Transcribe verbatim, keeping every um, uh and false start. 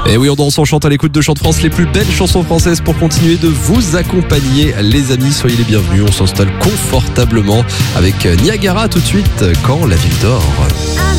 Et oui, on danse, on chante à l'écoute de Chant de France, les plus belles chansons françaises pour continuer de vous accompagner. Les amis, soyez les bienvenus. On s'installe confortablement avec Niagara tout de suite, quand la ville dort.